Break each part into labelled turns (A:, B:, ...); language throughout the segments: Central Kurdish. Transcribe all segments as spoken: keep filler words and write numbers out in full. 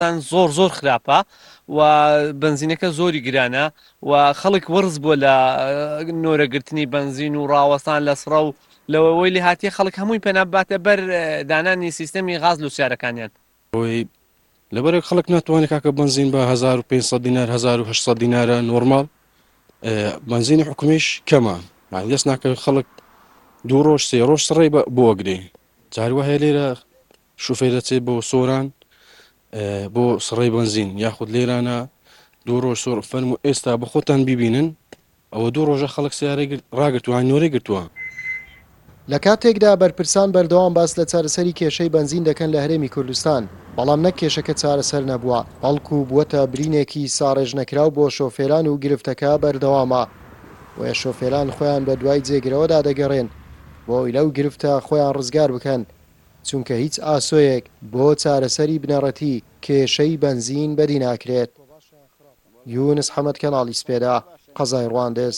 A: زۆر زۆر خراپە و بنزینەکە زۆری گرانە و خەڵک وەرز بووە لە نۆرەگرتنی بنزین و ڕاوەستان لە سڕە و لەوەی لێ هاتیە خەڵک هەمووی پێناباتە بەر دانانی سیستەمی غاز لە سیارەکانیان
B: ئەوەی لەبەرێک خەڵک ناتوانێت کاکە بنزین بە هەزار و پێنج سەد دینار هەزار و هەشت سەد دینارە نۆرمال بنزینی حکومیش کەمە دەست ناکەوێت خەڵک دوو ڕۆژ سێ ڕۆژ سڕێ بۆ وەگرێ جاروە هەیە لێرە شوفێر دەچێت بۆ سۆران بۆ سڕێی بنزین یاخود لێرانە دوو ڕۆژ سۆر فەرمو ئێستا بە خۆتان بیبینن ئەوە دوو ڕۆژە خەڵک سیارەی ڕاگرتووان نۆرەی گرتووە.
C: لە کاتێکدا بەرپرسان بەردەوام باس لە چارەسەری کێشەی بنزین دەکەن لە هەرێمی کوردستان بەڵام نەک کێشەکە چارەسەر نەبووە بەڵکو بووەتە برینێکی ساڕێژ نەکراو بۆ شۆفێران و گرفتەکە بەردەوامە وە شۆفێران خۆیان بە دوای جێگرەوەدا دەگەڕێن بۆی لەو گرفتە خۆیان ڕزگار بکەن چونکە هیچ ئاسۆیەک بۆ چارەسەری بنەڕەتی کێشەی بنزین بەدی ناکرێت. یونس حەمەد کەناڵی سپێدا قەزای ڕواندز.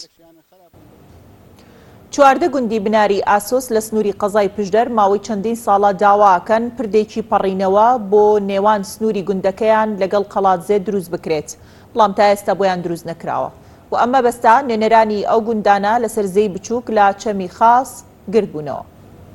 D: چواردە گوندی بناری ئاسۆس لە سنووری قەزای پشدەر ماوەی چەندین ساڵە داواکەن پردێکی پەڕینەوە بۆ نێوان سنووری گوندەکەیان لەگەڵ قەڵاتزێ دروست بکرێت بەڵام تا ئێستا بۆیان دروست نەکراوە و ئەمە بەستا نوێنەرانی ئەو گوندانە لە سەرزەی بچووک لە چەمی خاص گرتبوونەوە.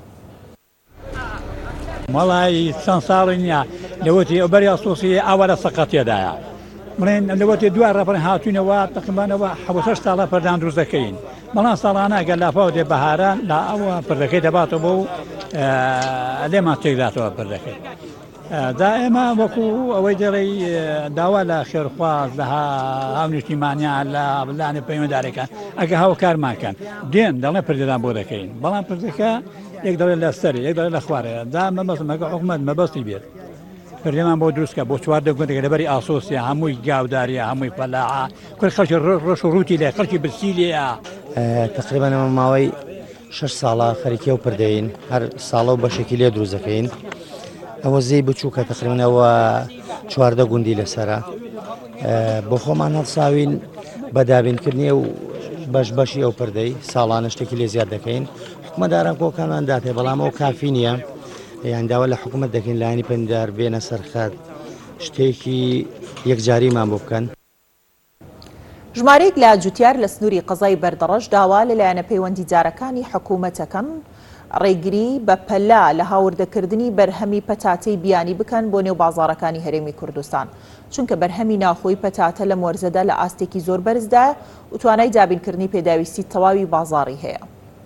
E: مەڵای چەند ساڵی نییە لەوەتی ئەوبەری ئاسۆسی ئاوارە سەقەتێدایە بڵێن لەوەتی دوای ڕەپەڕی هاتوونەوە تقریبانەوە حەوت هەشت ساڵە پەردان دروست دەکەین بەڵام ساڵانە گەل لاپاو دێ بەهاران لە ئەوە پردەکەی دەباتەوە بۆ لێمان تێکداتەوە پردەکەی دا ئێمە وەکو ئەوەی دەڵێ داوا لە خێرخواز لە هاو نیشتیمانیان لە بلانە پەیوەنددارەکان ئەگە هاوکارماکەن دێن دەڵێ پردەدان بۆ دەکەین بەڵام پردەکە یەک دەڵێ لە سەری یەک دەڵێ لە خوارەیە دا مەبەستمەکە حکومەت مەبەستی بێت پردەمان بۆ دروستکە بۆ چواردە گوندێک لەبەری ئاسۆسیە هەمووی گاوداریە هەمووی پەلاعە کورد خەڵکی ڕۆژ و ڕووتی لێ خەڵکی برسی لێە
F: تقریبان ئەمە ماوەی شەش ساڵە خەریکە و پردەین هەر ساڵە و بەشێکی لێ دروست دەکەین ئەوە زەی بچووکە تقریبانەوە چواردە گوندی لەسەرە بۆ خۆمان هەڵساوین بەدابینکردنی و بەش بەشی ئەو پردەی ساڵانە شتێکی لێ زیاد دەکەین حکومەتداران کۆکانمان داتێ بەڵام ئەو کافی نییە یانداوە لە حکوومەت دەکەین لایانی پەیوەندیدار بێنە سەرخەت شتێکی یەکجاریمان بۆ بکەن.
D: ژمارەیەک لە جوتیار لە سنووری قەزای بەردەڕەش داوا لەلایەنە پەیوەندیدارەکانی حکوومەتەکەن ڕێگری بە پەلا لە هاوردەکردنی بەرهەمی پەتاتەی بیانی بکەن بۆ نێو بازاڕەکانی هەرێمی کوردستان چونکە بەرهەمی ناخۆی پەتاتە لە مۆرزەدا لە ئاستێکی زۆر بەرزدا و توانای دابینکردنی پێداویستی تەواوی بازاڕی هەیە.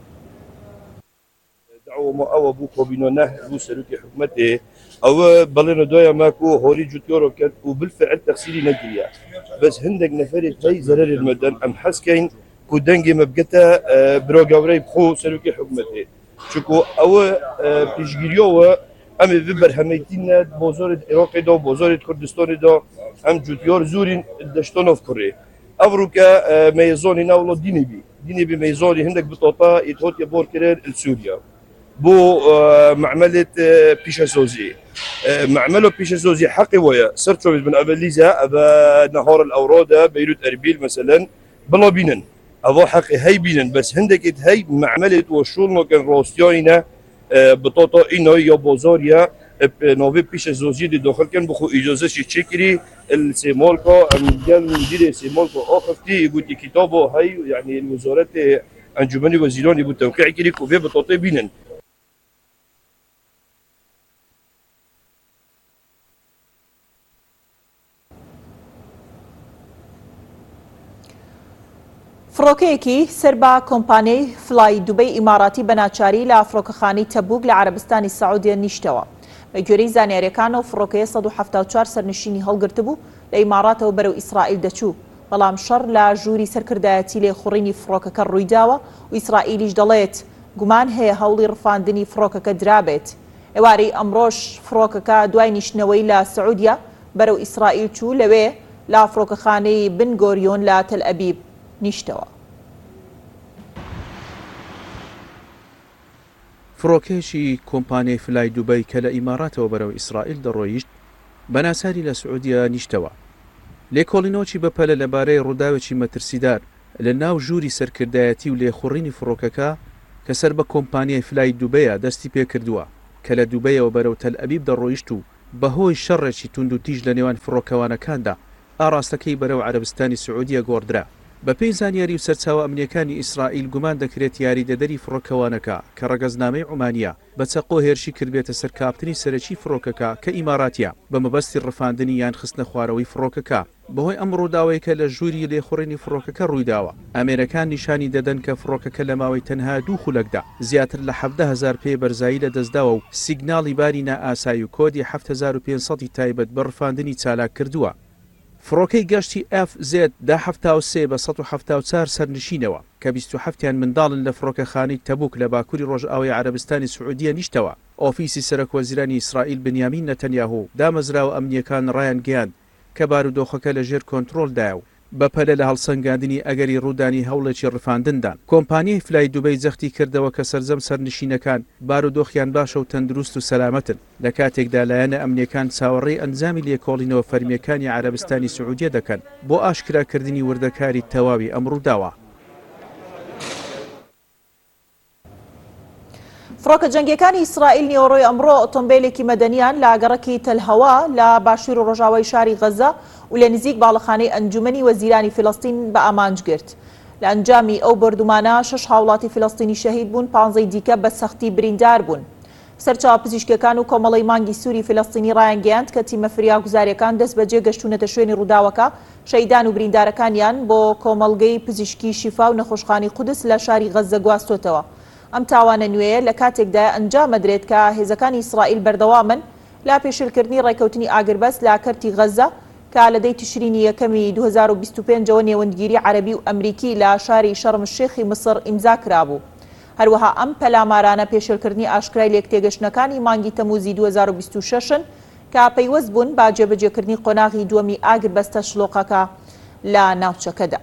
G: دعوة أو بو كوبينونه بو سلوكي حكومته أو بلنا دويا ماكو هوري جوتيورو كان وبالفعل تغسيلي نجريا بس هندق نفرت هاي زلال المدن أم حسكين كودنجي مبقتا برو جوري بخو سلوكي حكومته شكو أو بيشجيريو أم ببر هميتين بوزورة عراق دو بوزورة كردستان دو أم جوتيور زورين دشتونوف كوري أفروكا ميزوني ناولو ديني بي ديني بي ميزوني هندق بطوطا يتهوت يبور كرير السوريا بو معملة بيشاسوزي معملة بيشاسوزي حقي ويا سرتشو من أبليزا أبا نهار الأورودة بيروت أربيل مثلا بلا بينن أبو حقي هاي بينن بس هندك هاي معملة وشولنا كان روستيانا بطاطا إنه يا بازاريا نوبي بيشاسوزي دي داخل كان بخو إجازة شكري السيمولكا قال مدير السيمولكا آخرتي يقول كتابه هاي يعني الوزارة أنجمني وزيران يقول توقيع كري كوفي بطاطا بينن.
D: فڕۆکەیەکی سەر بە کۆمپانیای فلای دوبەی ئیماراتی بەناچاری لە فڕۆکەخانەی تەبوک لە عەرەبستانی سەعودیە نیشتەوە. بە گوێرەی زانیاریەکانەوە فڕۆکەیە سەد و حەڤتا و چوار سەرنشینی هەڵگرتبوو لە ئیماراتەوە بەرەو ئیسرائیل دەچوو بەڵام شەڕ لە ژووری سەرکردایەتی لێخوڕینی فڕۆکەکە ڕوویداوە و ئیسرائیلیش دەڵێت گومان هەیە هەوڵی ڕفاندنی فڕۆکەکە درابێت. ئێوارەی ئەمڕۆژ فڕۆکەکە دوای نیشتنەوەی لە سەعودیا بەرەو ئیسرائیل چوو لەوێ لە فڕۆکەخانەی بن گۆریۆن لە تەل ئەبیب نیشتەوە.
H: فڕۆکێکی کۆمپانیای فلای دوبەی کە لە ئیماراتەوە بەرەو ئیسرائیل دەڕۆیشت بەناساری لە سعودیا نیشتەوە. لێکۆڵینەوەکی بەپەلە لەبارەی ڕووداوێکی مەترسیدار لە ناو ژووری سەرکردایەتی و لێخوڕینی فڕۆکەکە کە سەر بە کۆمپانیای فلای دوبەیە دەستی پێ کردووە کە لە دوبەیەوە بەرەو تەل ئەبیب دەڕۆیشت و بەهۆی شەڕێکی تونند و تیژ لە نێوان فڕۆکەوانەکاندا ئاڕاستەکەی بەرەو عەرەبستانی سعودیە گۆڕدرا. بەپێی زانیاری و سەرچاوە ئەمنیەکانی ئیسرائیل گومان دەکرێت یاریدەدەری فڕۆکەوانەکە کە ڕەگەزنامەی عومانیە بە چەقۆ هێرشی کردبێتە سەر کاپتنی سەرەکی فڕۆکەکە کە ئیماراتیە بە مەبەستی ڕفاندنی یان خستنە خوارەوەی فڕۆکەکە. بەهۆی ئەم ڕووداوەیەکە لە ژووری لێخوڕێنی فڕۆکەکە ڕوویداوە. ئەمێرەکان نیشانی دەدەن کە فڕۆکەکە لە ماوەی تەنها دوو خولەکدا زیاتر لە حەڤدە هەزار پێ بەرزایی لە دەستداوە و سیگناڵی باری نائاسایی و کۆدی هەفت هەزار و پێنج سەد تایبەت بە ڕفاندنی چالاک کردووە. فڕۆکەی گەشتی ئەف زێد دا هەفتا و سێ بە سەد و هەفتا و چوار سەرنشینەوە کە بیست و هەفتیان منداڵن لە فڕۆکەخانەی تەبوک لە باکووری ڕۆژئاوای عەرەبستانی سعودیە نیشتەوە. ئۆفیسی سەرۆکوەزیرانی ئیسرائیل بنیامین نەتەنیاهو دامەزراوە ئەمنیەکان ڕایان گەیاند کە بارودۆخەکە لە ژێر کۆنتڕۆلدایە و بەپەلە لە هەڵسەنگاندنی ئەگەری ڕوودانی هەوڵێکی ڕفاندندان. کۆمپانیای فلای دوبەی جەختی کردەوە کە سەرجەم سەرنشینەکان بارودۆخیان باشە و تەندروست و سەلامەتن لە کاتێکدا لایەنە ئەمنیەکان چاوەڕێی ئەنجامی لێکۆڵینەوە فەرمیەکانی عەرەبستانی سعودیە دەکەن بۆ ئاشکراکردنی وردەکاری تەواوی ئەم ڕووداوە.
D: فڕۆکە جەنگیەکانی ئیسرائیل نیوەڕۆی ئەمڕۆ ئۆتۆمبیلێکی مەدەنیان لە ئاگەڕەکی تەلهەوا لە باشوور و ڕۆژاوای شاری غەزە و لە نزیک باڵەخانەی ئەنجومەنی وەزیرانی فیلەستین بە ئامانج گرت. لە ئەنجامی ئەو بردومانە شەش هاوڵاتی فیلەستینی شەهید بوون، پانزەی دیکە بە سەختی بریندار بوون. سەرچاوە پزیشکەکان و کۆمەڵی مانگی سووری فیلەستینی ڕایانگەیاند کە تیمە فریاگوزاریەکان دەست بەجێ گەشتونەتە شوێنی ڕووداوەکە شەیدان و بریندارەکانیان بۆ کۆمەڵگەی پزیشکی شیفا و نەخۆشخانەی قودس لە شاری غەزە گواستوتەوە. ئەم تاوانە نوێیە لە کاتێکدا ئەنجامەدرێت کە هێزەکانی ئیسرائیل بەردەوامن لا پێشێلکردنی ڕێکەوتنی ئاگربەست لە کەرتی غەزە کە لە دەی تشرینی یەکەمی دوو هەزار و بیست و پێنجەوە نێوەندگیری عەرەبی و ئەمریکی لە شاری شەرم الشێخی مسر ئیمزا کرابوو. هەروەها ئەم پەلامارانە پێشێلکردنی ئاشکرای لێکتێگەشتنەکانی مانگی تەموزی دوو هەزار و بیست و شەشن کە پەیوەست بوون با جێبەجێکردنی قۆناغی دووەمی ئاگربەستە شلۆقەکە لە ناوچەکەدا.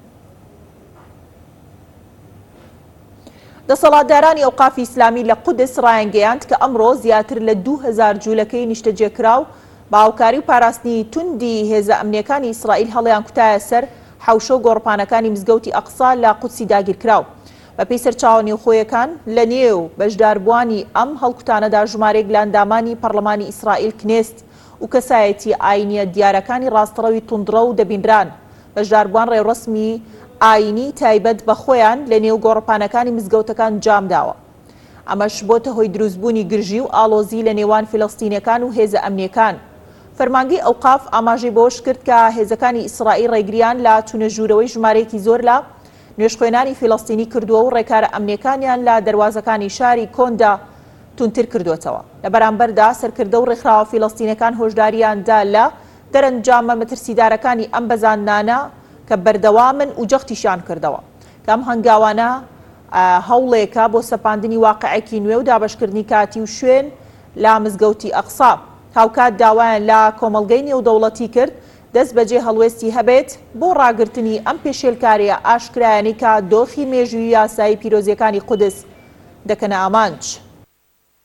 D: دەسەڵاتدارانی ئەوقافی ئیسلامی لە قودس ڕایانگەیاند کە ئەمڕۆ زیاتر لە دوو هەزار جوولەکەی نیشتەجێکراو بە هاوکاری و پاراستنی توندی هێزە ئەمنیەکانی ئیسرائیل هەڵیان کوتایە سەر حەوشە و گۆڕپانەکانی مزگەوتی ئەقسا لە قودسی داگیرکراو. بەپێی سەرچاوە نێوخۆیەکان لە نێو بەشداربووانی ئەم هەڵکوتانەدا ژمارەیەک لە ئەندامانی پەرلەمانی ئیسرائیل کنێست و کەسایەتی ئاینیە دیارەکانی ڕاستەڕەوی توندڕە و دەبینران. بەشداربووان ڕێوڕسمی ئاینی تایبەت بە خۆیان لە نێو گۆڕپانەکانی مزگەوتەکان جامداوە. ئەمەش بۆتە هۆی دروستبوونی گرژی و ئاڵۆزی لە نێوان فیلەستینیەکان و هێزە ئەمنیەکان. فەرمانگەی ئەوقاف ئاماژەی بۆش کرد کە هێزەکانی ئیسرائیل ڕێگریان لە چونەژوورەوەی ژمارەیەکی زۆر لە نوێژخوێنانی فیلەستینی کردووە و ڕێکارە ئەمنیەکانیان لە دەواازەکانی شاری کۆندا تونتر کردوێتەوە. لە بەرامبەردا سەرکردە و ڕێکخراوە فیلەستینەکان هۆشداریاندا لە دەرەنجامە مەترسیدارەکانی ئەم بەزاندانە کە بەردەوامن و جەختیشان کردەوە. کەم هەنگاوانە هەوڵێکە بۆ سەپاندنی واقعەکی نوێ و دابشکردنی کاتی و شوێن لا مزگەوتی ئەقسا. هاوکات داوایان لە کۆمەڵگەی نێودەوڵەتی کرد دەست بەجێ هەڵوێستی هەبێت بۆ ڕاگررتنی ئەم پێشێلکاریە ئاشکرایانی کە دۆخی مێژووی یاسایی پیرۆزیەکانی قودس دەکەنە ئامانج.